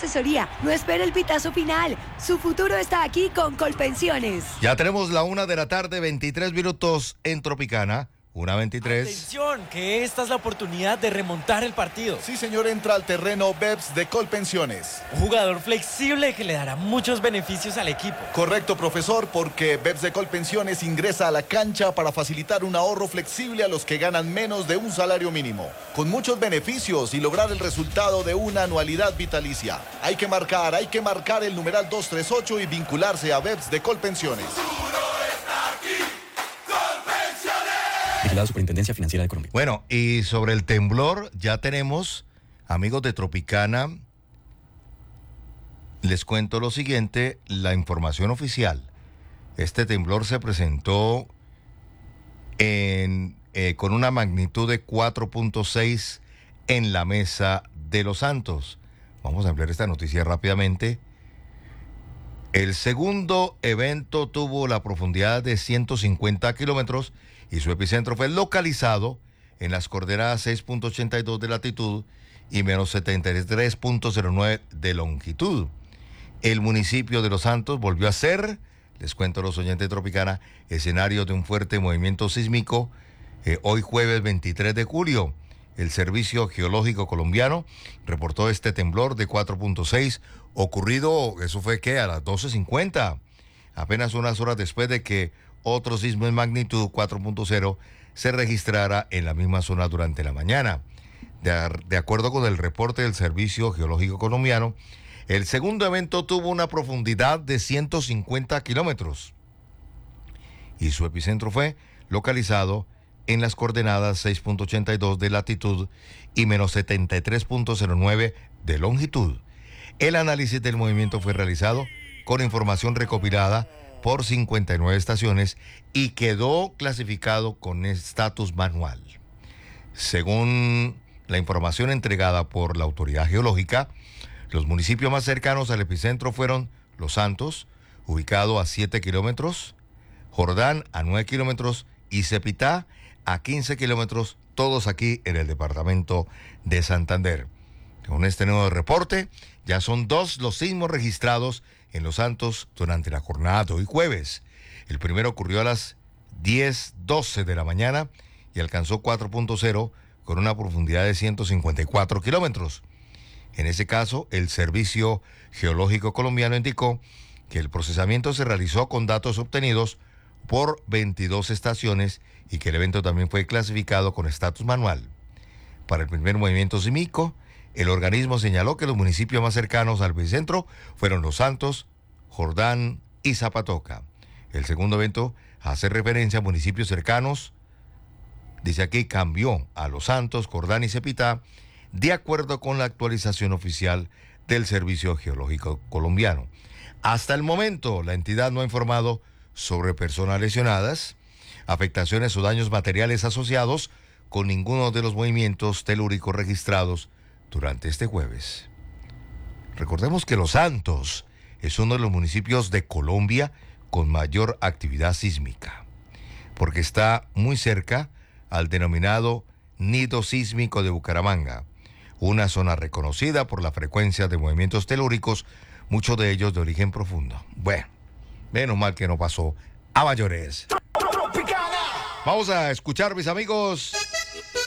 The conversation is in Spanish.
asesoría. No espere el pitazo final. Su futuro está aquí con Colpensiones. Ya tenemos la 1:23 p.m. en Tropicana. 1:23. Atención, que esta es la oportunidad de remontar el partido. Sí, señor, entra al terreno BEPS de Colpensiones. Un jugador flexible que le dará muchos beneficios al equipo. Correcto, profesor, porque BEPS de Colpensiones ingresa a la cancha para facilitar un ahorro flexible a los que ganan menos de un salario mínimo, con muchos beneficios y lograr el resultado de una anualidad vitalicia. Hay que marcar el numeral 238 y vincularse a BEPS de Colpensiones. La Superintendencia Financiera de Colombia. Bueno, y sobre el temblor, ya tenemos, amigos de Tropicana, les cuento lo siguiente, la información oficial. Este temblor se presentó con una magnitud de 4.6 en la Mesa de los Santos. Vamos a ampliar esta noticia rápidamente. El segundo evento tuvo la profundidad de 150 kilómetros y su epicentro fue localizado en las coordenadas 6.82 de latitud y menos 73.09 de longitud. El municipio de Los Santos volvió a ser, les cuento a los oyentes de Tropicana, escenario de un fuerte movimiento sísmico hoy jueves 23 de julio. El Servicio Geológico Colombiano reportó este temblor de 4.6 ocurrido, eso fue que a las 12:50, apenas unas horas después de que otro sismo en magnitud 4.0 se registrara en la misma zona durante la mañana. De acuerdo con el reporte del Servicio Geológico Colombiano, el segundo evento tuvo una profundidad de 150 kilómetros y su epicentro fue localizado en las coordenadas 6.82 de latitud y menos 73.09 de longitud. El análisis del movimiento fue realizado con información recopilada por 59 estaciones y quedó clasificado con estatus manual. Según la información entregada por la autoridad geológica, los municipios más cercanos al epicentro fueron Los Santos, ubicado a 7 kilómetros, Jordán a 9 kilómetros y Cepitá a 15 kilómetros, todos aquí en el departamento de Santander. Con este nuevo reporte, ya son 2 los sismos registrados en Los Santos durante la jornada de hoy jueves. El primero ocurrió a las 10:12 de la mañana y alcanzó 4.0 con una profundidad de 154 kilómetros. En ese caso, el Servicio Geológico Colombiano indicó que el procesamiento se realizó con datos obtenidos por 22 estaciones y que el evento también fue clasificado con estatus manual. Para el primer movimiento sísmico, el organismo señaló que los municipios más cercanos al epicentro fueron Los Santos, Jordán y Zapatoca. El segundo evento hace referencia a municipios cercanos, dice aquí, cambió a Los Santos, Jordán y Cepitá, de acuerdo con la actualización oficial del Servicio Geológico Colombiano. Hasta el momento, la entidad no ha informado sobre personas lesionadas, afectaciones o daños materiales asociados con ninguno de los movimientos telúricos registrados durante este jueves. Recordemos que Los Santos es uno de los municipios de Colombia con mayor actividad sísmica, porque está muy cerca al denominado nido sísmico de Bucaramanga, una zona reconocida por la frecuencia de movimientos telúricos, muchos de ellos de origen profundo. Bueno, menos mal que no pasó a mayores. Vamos a escuchar, mis amigos,